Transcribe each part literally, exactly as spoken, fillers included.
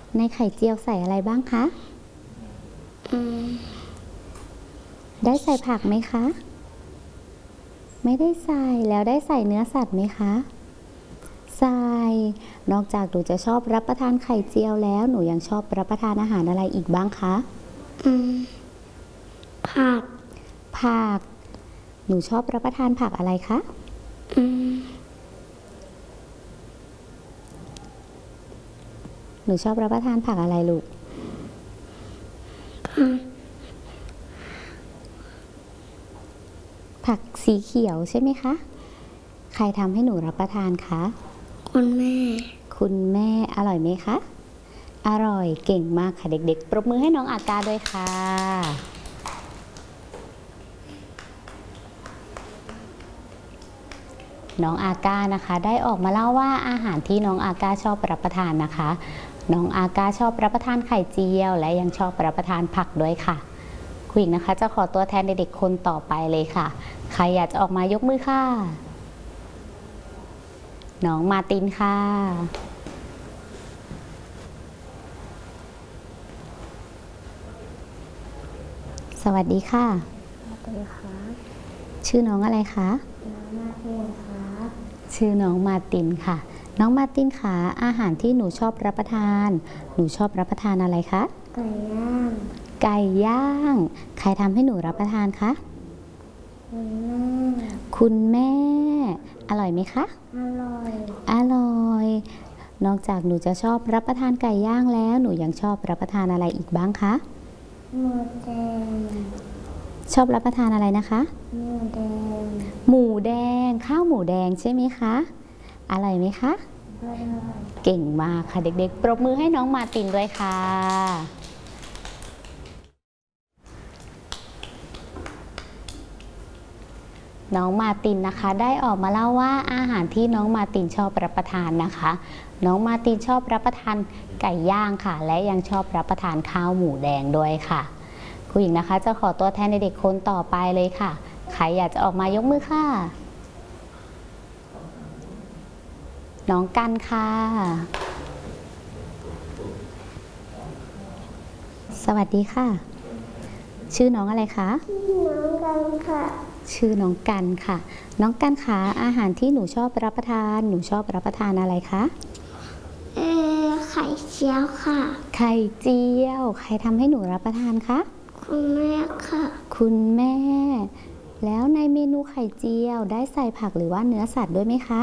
ในไข่เจียวใส่อะไรบ้างคะอืมได้ใส่ผักไหมคะไม่ได้ใส่แล้วได้ใส่เนื้อสัตว์ไหมคะใส่นอกจากหนูจะชอบรับประทานไข่เจียวแล้วหนูยังชอบรับประทานอาหารอะไรอีกบ้างคะอืมผักผักหนูชอบรับประทานผักอะไรคะอืมหนูชอบรับประทานผักอะไรลูกผักสีเขียวใช่ไหมคะใครทำให้หนูรับประทานคะคุณแม่คุณแม่อร่อยไหมคะอร่อยเก่งมากค่ะเด็กๆปรบมือให้น้องอากาด้วยค่ะน้องอากานะคะได้ออกมาเล่าว่าอาหารที่น้องอากาชอบรับประทานนะคะน้องอากาชอบรับประทานไข่เจียวและยังชอบรับประทานผักด้วยค่ะคุณหญิงนะคะจะขอตัวแทนเด็กๆคนต่อไปเลยค่ะใครอยากจะออกมายกมือค่ะน้องมาตินค่ะสวัสดีค่ะสวัสดีค่ะชื่อน้องอะไรคะน้องมาตินค่ะชื่อน้องมาตินค่ะน้องมาตินค่ะอาหารที่หนูชอบรับประทานหนูชอบรับประทานอะไรคะไก่ย่างไก่ย่างใครทำให้หนูรับประทานคะคุณแม่อร่อยไหมคะอร่อยอร่อยนอกจากหนูจะชอบรับประทานไก่ย่างแล้วหนูยังชอบรับประทานอะไรอีกบ้างคะหมูแดงชอบรับประทานอะไรนะคะหมูแดงหมูแดงข้าวหมูแดงใช่ไหมคะอร่อยไหมคะอร่อยเก่งมากค่ะเด็กๆปรบมือให้น้องมาตินด้วยค่ะน้องมาตินนะคะได้ออกมาเล่าว่าอาหารที่น้องมาตินชอบรับประทานนะคะน้องมาตินชอบรับประทานไก่ย่างค่ะและยังชอบรับประทานข้าวหมูแดงด้วยค่ะผู้หญิงนะคะจะขอตัวแทนเด็กๆคนต่อไปเลยค่ะใครอยากจะออกมายกมือค่ะน้องกันค่ะสวัสดีค่ะชื่อน้องอะไรคะน้องกันค่ะชื่อน้องกันค่ะน้องกันค่ะอาหารที่หนูชอบรับประทานหนูชอบรับประทานอะไรคะเออไข่เจียวค่ะไข่เจียวใครทำให้หนูรับประทานคะคุณแม่ค่ะคุณแม่แล้วในเมนูไข่เจียวได้ใส่ผักหรือว่าเนื้อสัตว์ด้วยไหมคะ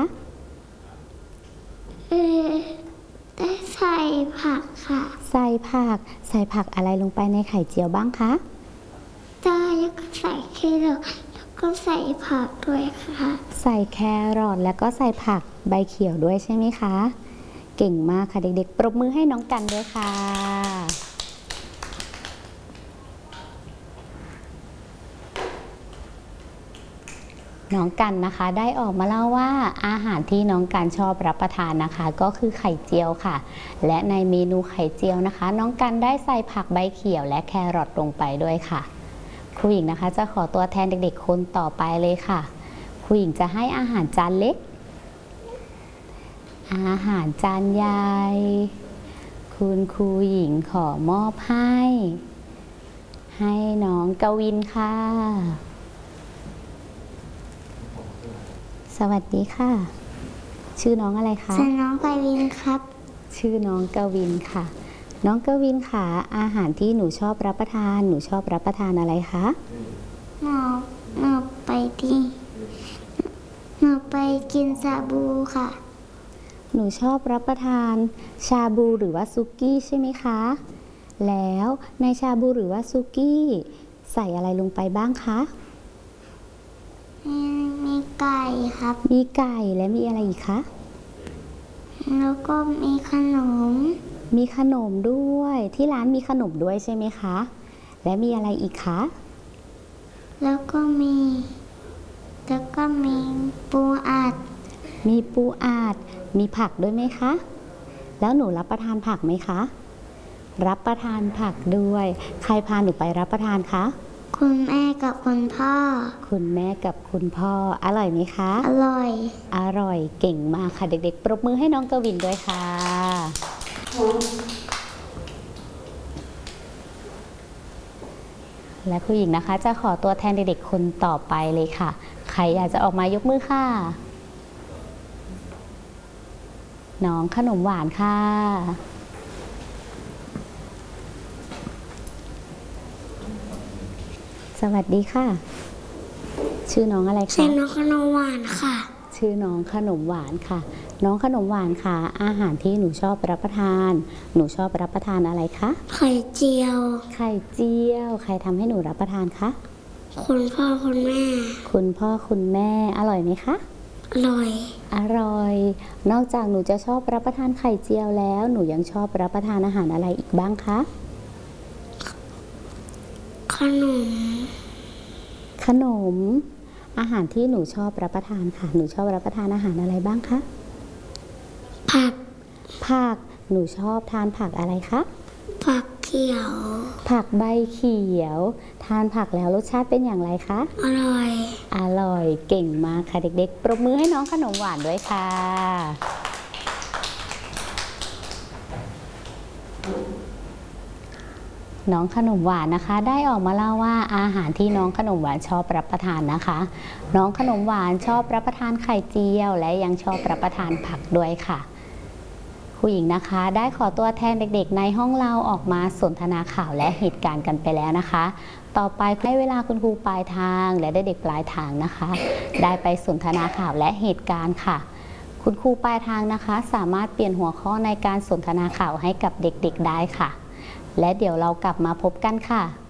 เออได้ใส่ผักค่ะใส่ผักใส่ผักอะไรลงไปในไข่เจียวบ้างคะได้แล้วก็ใส่แครอทแล้วก็ใส่ผักด้วยค่ะใส่แครอทแล้วก็ใส่ผักใบเขียวด้วยใช่ไหมคะเก่งมากค่ะเด็กๆปรบมือให้น้องกันด้วยค่ะน้องกันนะคะได้ออกมาเล่าว่าอาหารที่น้องกันชอบรับประทานนะคะก็คือไข่เจียวค่ะและในเมนูไข่เจียวนะคะน้องกันได้ใส่ผักใบเขียวและแครอทลงไปด้วยค่ะครูหญิงนะคะจะขอตัวแทนเด็กๆคนต่อไปเลยค่ะครูหญิงจะให้อาหารจานเล็กอาหารจานใหญ่คุณครูหญิงขอมอบให้ให้น้องกวินค่ะสวัสดีค่ะชื่อน้องอะไรคะชื่อน้องกวินครับชื่อน้องกวินค่ะน้องกวินค่ะอาหารที่หนูชอบรับประทานหนูชอบรับประทานอะไรคะหนูหนูไปที่หนูไปกินชาบูค่ะหนูชอบรับประทานชาบูหรือว่าซุกี้ใช่ไหมคะแล้วในชาบูหรือว่าซุกี้ใส่อะไรลงไปบ้างคะมีไก่ครับมีไก่และมีอะไรอีกคะแล้วก็มีขนมมีขนมด้วยที่ร้านมีขนมด้วยใช่ไหมคะและมีอะไรอีกคะแล้วก็มีแล้วก็มีปูอัดมีปูอัดมีผักด้วยไหมคะแล้วหนูรับประทานผักไหมคะรับประทานผักด้วยใครพาหนูไปรับประทานคะคุณแม่กับคุณพ่อคุณแม่กับคุณพ่ออร่อยไหมคะอร่อยอร่อยเก่งมากค่ะเด็กๆปรบมือให้น้องกวินด้วยค่ะและผู้หญิงนะคะจะขอตัวแทนเด็กๆคนต่อไปเลยค่ะใครอยากจะออกมายกมือค่ะน้องขนมหวานค่ะสวัสดีค่ะชื่อน้องอะไรคะชื่อน้องขนมหวานค่ะชื่อน้องขนมหวานค่ะน้องขนมหวานค่ะอาหารที่หนูชอบรับประทานหนูชอบรับประทานอะไรคะไข่เจียวไข่เจียวใครทำให้หนูรับประทานคะคุณพ่อคุณแม่คุณพ่อคุณแม่อร่อยไหมคะอร่อยอร่อยนอกจากหนูจะชอบรับประทานไข่เจียวแล้วหนูยังชอบรับประทานอาหารอะไรอีกบ้างคะขนมขนมอาหารที่หนูชอบรับประทานค่ะหนูชอบรับประทานอาหารอะไรบ้างคะผักผักหนูชอบทานผักอะไรคะผักเขียวผักใบเขียวทานผักแล้วรสชาติเป็นอย่างไรคะอร่อยอร่อยเก่งมากค่ะเด็กๆปรบมือให้น้องขนมหวานด้วยค่ะน้องขนมหวานนะคะได้ออกมาเล่าว่าอาหารที่น้องขนมหวานชอบรับประทานนะคะน้องขนมหวานชอบรับประทานไข่เจียวและยังชอบรับประทานผักด้วยค่ะผู้หญิงนะคะได้ขอตัวแทนเด็กๆในห้องเราออกมาสนทนาข่าวและเหตุการณ์กันไปแล้วนะคะต่อไปให้เวลาคุณครูปลายทางและเด็กๆปลายทางนะคะได้ไปสนทนาข่าวและเหตุการณ์ค่ะคุณครูปลายทางนะคะสามารถเปลี่ยนหัวข้อในการสนทนาข่าวให้กับเด็กๆได้ค่ะและเดี๋ยวเรากลับมาพบกันค่ะ